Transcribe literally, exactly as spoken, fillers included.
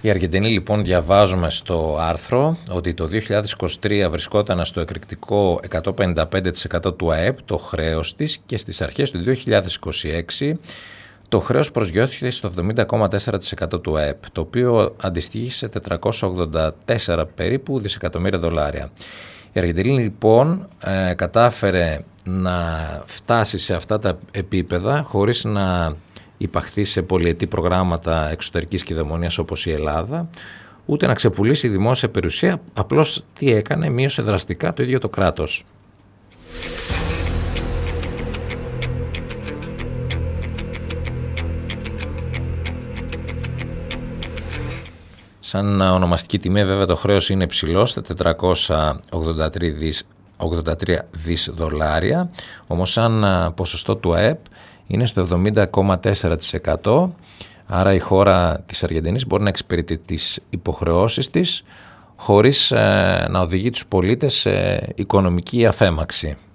Η Αργεντινή, λοιπόν, διαβάζουμε στο άρθρο ότι το δύο χιλιάδες είκοσι τρία βρισκόταν στο εκρηκτικό εκατόν πενήντα πέντε τοις εκατό του ΑΕΠ το χρέος της και στις αρχές του δύο χιλιάδες είκοσι έξι το χρέος προσγειώθηκε στο εβδομήντα κόμμα τέσσερα τοις εκατό του ΑΕΠ, το οποίο αντιστοιχεί σε τετρακόσια ογδόντα τέσσερα περίπου δισεκατομμύρια δολάρια. Η Αργεντινή, λοιπόν, ε, κατάφερε να φτάσει σε αυτά τα επίπεδα χωρίς να υπαχθεί σε πολυετή προγράμματα εξωτερικής κυδαιμονίας όπως η Ελλάδα, ούτε να ξεπουλήσει δημόσια περιουσία. Απλώς τι έκανε? Μείωσε δραστικά το ίδιο το κράτος. Σαν ονομαστική τιμή, βέβαια, το χρέος είναι υψηλό στα τετρακόσια ογδόντα τρία δις δολάρια, όμως σαν ποσοστό του ΑΕΠ είναι στο εβδομήντα κόμμα τέσσερα τοις εκατό, άρα η χώρα της Αργεντινής μπορεί να εξυπηρετεί τις υποχρεώσεις της χωρίς ε, να οδηγεί τους πολίτες σε οικονομική αφέμαξη.